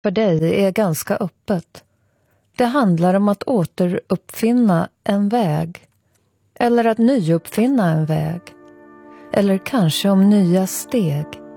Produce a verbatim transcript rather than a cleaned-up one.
för dig är ganska öppet. Det handlar om att återuppfinna en väg. Eller att nyuppfinna en väg. Eller kanske om nya steg.